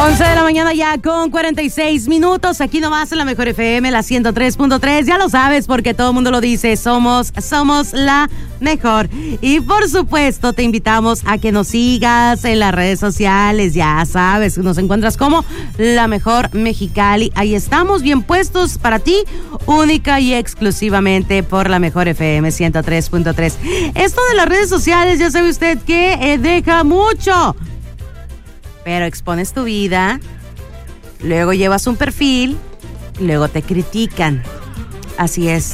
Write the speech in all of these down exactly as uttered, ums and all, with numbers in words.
once de la mañana ya con cuarenta y seis minutos, aquí nomás en la Mejor F M, la ciento tres punto tres, ya lo sabes porque todo el mundo lo dice, somos, somos la mejor. Y por supuesto te invitamos a que nos sigas en las redes sociales, ya sabes, nos encuentras como La Mejor Mexicali, ahí estamos bien puestos para ti, única y exclusivamente por la Mejor F M ciento tres punto tres. Esto de las redes sociales, ya sabe usted que eh, deja mucho. Pero expones tu vida, luego llevas un perfil, luego te critican. Así es.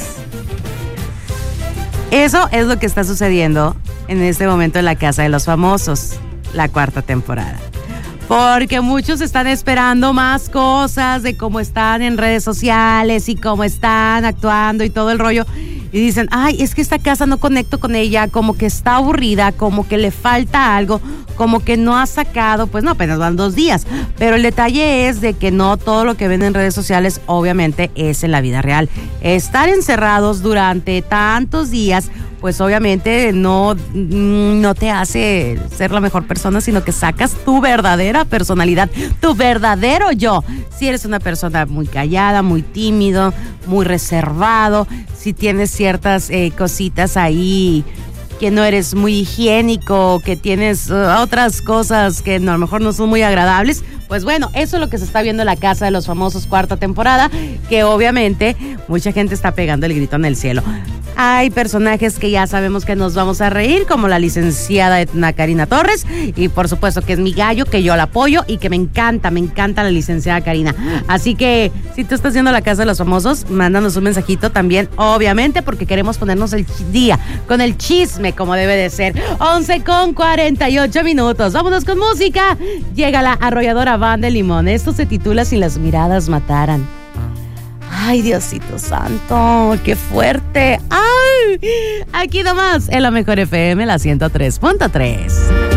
Eso es lo que está sucediendo en este momento en La Casa de los Famosos, la cuarta temporada. Porque muchos están esperando más cosas de cómo están en redes sociales y cómo están actuando y todo el rollo. Y dicen, ay, es que esta casa no conecto con ella, como que está aburrida, como que le falta algo, como que no ha sacado, pues no, apenas van dos días. Pero el detalle es de que no todo lo que ven en redes sociales obviamente es en la vida real. Estar encerrados durante tantos días, pues obviamente no, no te hace ser la mejor persona, sino que sacas tu verdadera personalidad, tu verdadero yo. Si eres una persona muy callada, muy tímido, muy reservado, si tienes ciertas eh, cositas ahí que no eres muy higiénico, que tienes uh, otras cosas que no, a lo mejor no son muy agradables, pues bueno, eso es lo que se está viendo en La Casa de los Famosos cuarta temporada, que obviamente mucha gente está pegando el grito en el cielo. Hay personajes que ya sabemos que nos vamos a reír, como la licenciada Edna Karina Torres, y por supuesto que es mi gallo, que yo la apoyo y que me encanta, me encanta la licenciada Karina. Así que si tú estás viendo La Casa de los Famosos, mándanos un mensajito también, obviamente, porque queremos ponernos el día con el chisme como debe de ser. once con cuarenta y ocho minutos. Vámonos con música. Llega la arrolladora Banda de Limón. Esto se titula Si las miradas mataran. Ay, Diosito santo, qué fuerte. Ay, aquí nomás en la Mejor F M, la ciento tres punto tres.